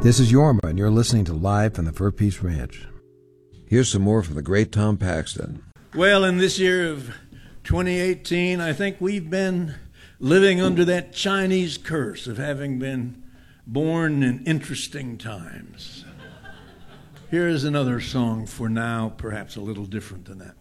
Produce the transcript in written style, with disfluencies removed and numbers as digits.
This is Yorma, and you're listening to Live from the Fur Peace Ranch. Here's some more from the great Tom Paxton. Well, in this year of 2018, I think we've been living under that Chinese curse of having been born in interesting times. Here is another song for now, perhaps a little different than that.